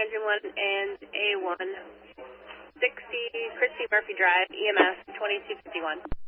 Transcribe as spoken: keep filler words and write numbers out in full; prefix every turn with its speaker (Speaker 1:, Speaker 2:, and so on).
Speaker 1: engine one and A one, sixty Christy Murphy Drive, E M S twenty-two fifty-one.